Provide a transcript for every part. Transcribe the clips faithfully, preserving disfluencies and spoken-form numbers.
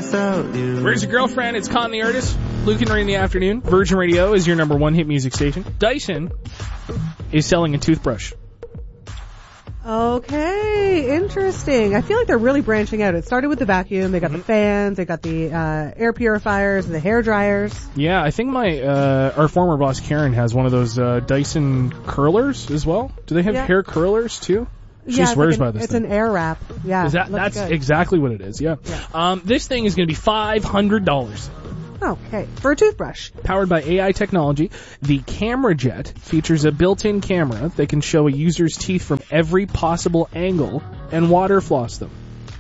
without you. Where's your girlfriend? It's Con the Artist. Luke and Ray in the afternoon. Virgin Radio is your number one hit music station. Dyson is selling a toothbrush. Okay, interesting. I feel like they're really branching out. It started with the vacuum. They got mm-hmm. the fans. They got the uh, air purifiers, the hair dryers. Yeah, I think my uh, our former boss Karen has one of those uh, Dyson curlers as well. Do they have yeah. hair curlers too? She yeah, swears like an, by this it's thing. It's an air wrap. Yeah, Is that, that's good. exactly what it is, yeah. yeah. Um, this thing is going to be five hundred dollars. Okay, for a toothbrush. Powered by A I technology, the Camera Jet features a built-in camera that can show a user's teeth from every possible angle and water floss them.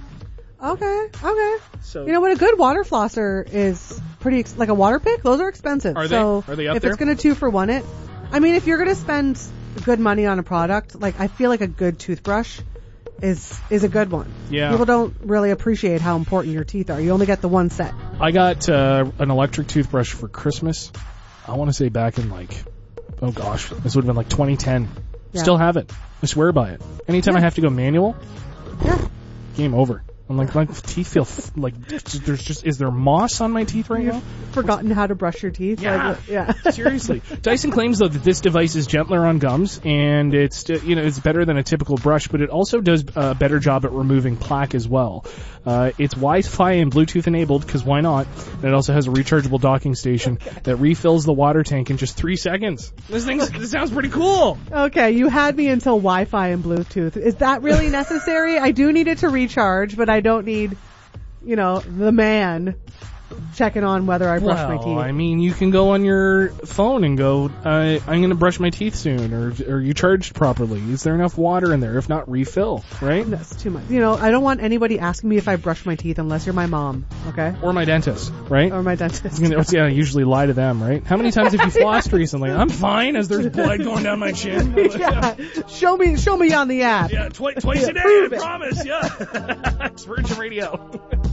Okay, okay. So, you know what? A good water flosser is pretty, ex- like a water pick, those are expensive. Are they? So Are they up if there? it's going to two for one it, I mean, if you're going to spend good money on a product, like I feel like a good toothbrush is is a good one. Yeah. People don't really appreciate how important your teeth are. You only get the one set. I got uh, an electric toothbrush for Christmas. I want to say back in like, oh gosh, this would have been like twenty ten. Yeah. Still have it. I swear by it. Anytime yeah. I have to go manual, yeah. game over. I'm like, my teeth feel f- like there's just, is there moss on my teeth right You've now? Forgotten how to brush your teeth? Yeah. Like, yeah. Seriously. Dyson claims though that this device is gentler on gums and it's, you know, it's better than a typical brush, but it also does a better job at removing plaque as well. Uh, it's Wi-Fi and Bluetooth enabled, because why not? And it also has a rechargeable docking station that refills the water tank in just three seconds. This thing, this sounds pretty cool. Okay, you had me until Wi-Fi and Bluetooth. Is that really necessary? I do need it to recharge, but I don't need, you know, the man checking on whether I brush well, my teeth. I mean, you can go on your phone and go, uh, I'm going to brush my teeth soon, or are you charged properly? Is there enough water in there? If not, refill, right? That's too much. You know, I don't want anybody asking me if I brush my teeth unless you're my mom, okay? Or my dentist, right? Or my dentist. You know, yeah, I usually lie to them, right? How many times have you flossed recently? I'm fine, as there's blood going down my chin. Yeah, show me, show me on the app. Yeah, twi- twice Yeah, a day, I prove it. promise, yeah. It's Virgin Radio.